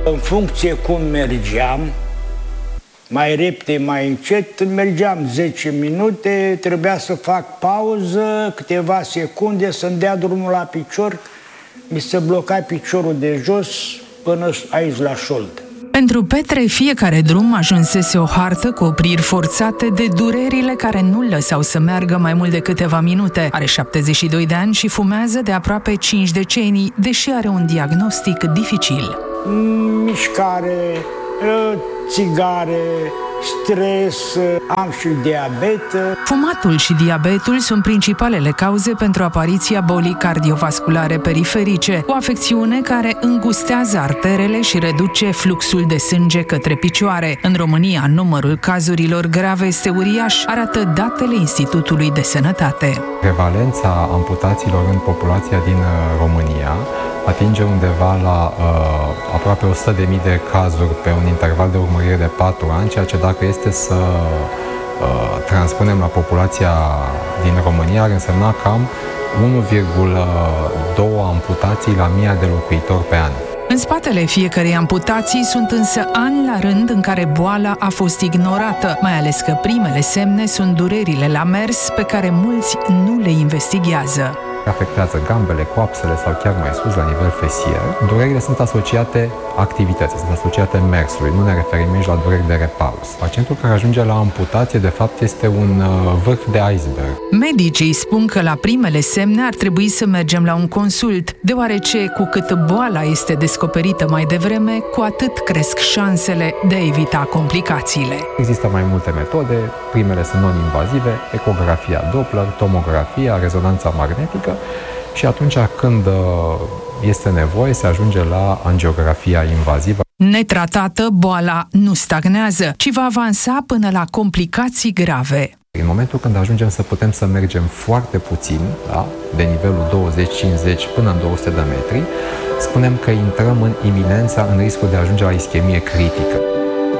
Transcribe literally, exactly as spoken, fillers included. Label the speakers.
Speaker 1: În funcție cum mergeam, mai repede, mai încet, mergeam zece minute, trebuia să fac pauză, câteva secunde, să-mi dea drumul la picior, mi se bloca piciorul de jos până aici la șold.
Speaker 2: Pentru Petre, fiecare drum ajunsese o hartă cu opriri forțate de durerile care nu-l lăsau să meargă mai mult de câteva minute. Are șaptezeci și doi de ani și fumează de aproape cinci decenii, deși are un diagnostic dificil.
Speaker 1: Mișcare, țigare, stres, am și diabet.
Speaker 2: Fumatul și diabetul sunt principalele cauze pentru apariția bolii cardiovasculare periferice, o afecțiune care îngustează arterele și reduce fluxul de sânge către picioare. În România, numărul cazurilor grave este uriaș, arată datele Institutului de Sănătate.
Speaker 3: Prevalența amputațiilor în populația din România atinge undeva la uh, aproape o sută de mii de cazuri pe un interval de urmărire de patru ani, ceea ce dacă este să uh, transpunem la populația din România, ar însemna cam unu virgulă doi amputații la mii de locuitori pe an.
Speaker 2: În spatele fiecărei amputații sunt însă ani la rând în care boala a fost ignorată, mai ales că primele semne sunt durerile la mers pe care mulți nu le investighează.
Speaker 3: Afectează gambele, coapsele sau chiar mai sus, la nivel fesier. Durerile sunt asociate activității, sunt asociate mersului, nu ne referim aici la dureri de repaus. Pacientul care ajunge la amputație, de fapt, este un vârf de iceberg.
Speaker 2: Medicii spun că la primele semne ar trebui să mergem la un consult, deoarece cu cât boala este descoperită mai devreme, cu atât cresc șansele de a evita complicațiile.
Speaker 3: Există mai multe metode, primele sunt non-invazive, ecografia Doppler, tomografia, rezonanța magnetică, și atunci când este nevoie se ajunge la angiografia invazivă.
Speaker 2: Netratată, boala nu stagnează, ci va avansa până la complicații grave.
Speaker 3: În momentul când ajungem să putem să mergem foarte puțin, da, de nivelul douăzeci cincizeci până în două sute de metri, spunem că intrăm în iminența, în riscul de a ajunge la ischemie critică.